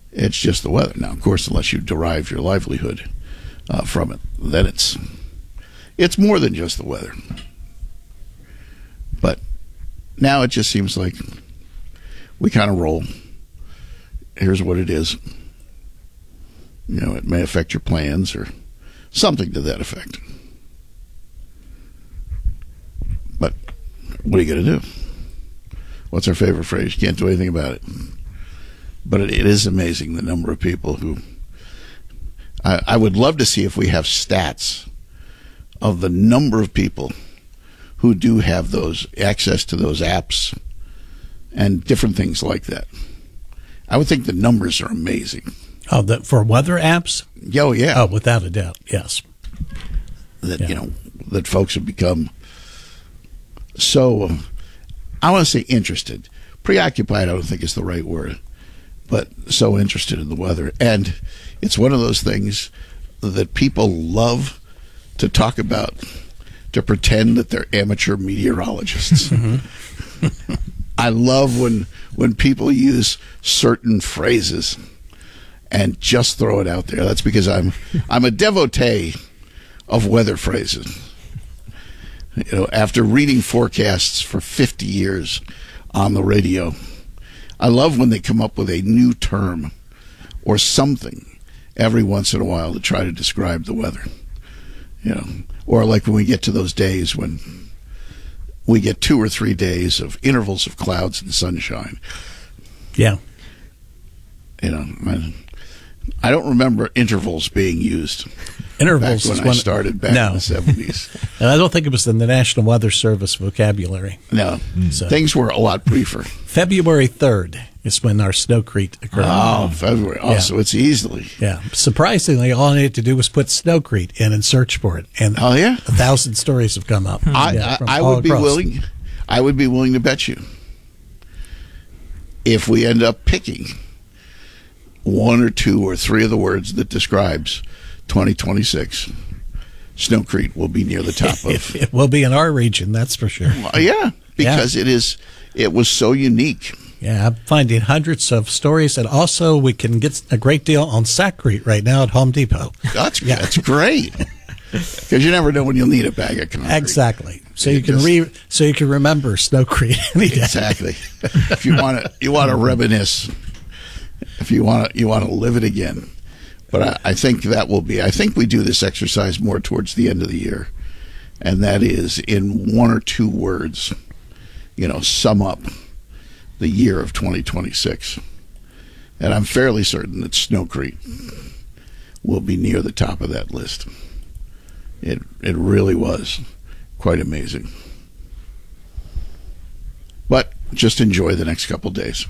It's just the weather. Now, of course, unless you derive your livelihood from it, then it's more than just the weather. But now it just seems like we kind of roll. Here's what it is. It may affect your plans or something to that effect. But what are you going to do? What's our favorite phrase? You can't do anything about it. But it is amazing the number of people who... I would love to see if we have stats of the number of people who do have those access to those apps and different things like that. I would think the numbers are amazing. Oh, for weather apps? Oh, yeah. Oh, without a doubt, yes. That, that folks have become so, I want to say interested. Preoccupied, I don't think is the right word, but so interested in the weather. And it's one of those things that people love to talk about, to pretend that they're amateur meteorologists. Mm-hmm. I love when people use certain phrases and just throw it out there. That's because I'm a devotee of weather phrases. After reading forecasts for 50 years on the radio, I love when they come up with a new term or something every once in a while to try to describe the weather. Or like when we get to those days when we get 2 or 3 days of intervals of clouds and sunshine. Yeah. I don't remember intervals being used. Intervals back when I started back in the 70s. And I don't think it was in the National Weather Service vocabulary. No. So. Things were a lot briefer. February 3rd is when our snowcrete occurred. Oh, February. Oh, yeah. So it's easily. Yeah. Surprisingly, all I needed to do was put snowcrete in and search for it. And 1,000 stories have come up. I would be willing. I would be willing to bet you, if we end up picking 1 or 2 or 3 of the words that describes 2026, snowcrete will be near the top of. It will be in our region, that's for sure. Yeah, because it was so unique. Yeah, I'm finding hundreds of stories, and also we can get a great deal on Sackcrete right now at Home Depot. That's great, because you never know when you'll need a bag of concrete. Exactly. So you can remember Snowcrete any day. Exactly. If you want to reminisce, if you want to live it again. But I think that will be. I think we do this exercise more towards the end of the year, and that is in 1 or 2 words, sum up the year of 2026. And I'm fairly certain that Snowcrete will be near the top of that list. It really was quite amazing. But just enjoy the next couple days.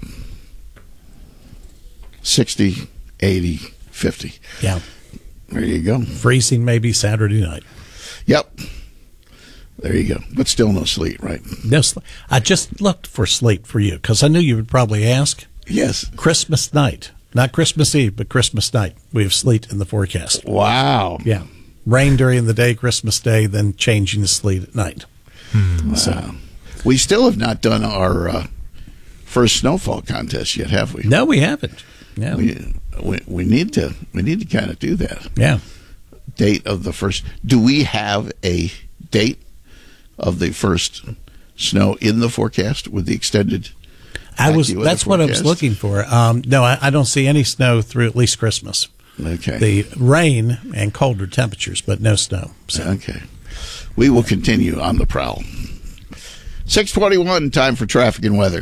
60, 80, 50. Yeah. There you go. Freezing maybe Saturday night. Yep. There you go. But still no sleet, right? No sleet. I just looked for sleet for you because I knew you would probably ask. Yes. Christmas night. Not Christmas Eve, but Christmas night. We have sleet in the forecast. Wow. Yeah. Rain during the day, Christmas Day, then changing to sleet at night. Wow. So, we still have not done our first snowfall contest yet, have we? No, we haven't. Yeah. We need to kind of do that. Yeah. Date of the first. Do we have a date of the first snow in the forecast with the extended? That's what I was looking for. No, I don't see any snow through at least Christmas. Okay. The rain and colder temperatures, but no snow. So. Okay. We will continue on the prowl. 6:21, time for traffic and weather.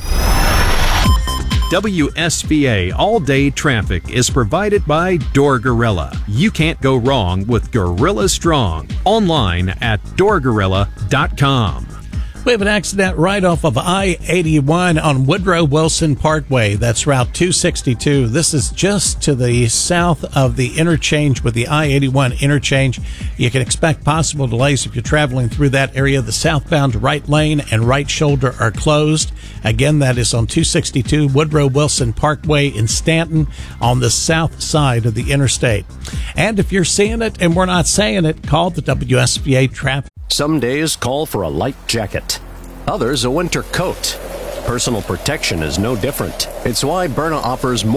WSBA All Day Traffic is provided by Door Gorilla. You can't go wrong with Gorilla Strong. Online at doorgorilla.com. We have an accident right off of I-81 on Woodrow Wilson Parkway. That's Route 262. This is just to the south of the interchange with the I-81 interchange. You can expect possible delays if you're traveling through that area. The southbound right lane and right shoulder are closed. Again, that is on 262 Woodrow Wilson Parkway in Stanton on the south side of the interstate. And if you're seeing it and we're not saying it, call the WSBA traffic. Some days call for a light jacket, others a winter coat. Personal protection is no different. It's why Byrna offers more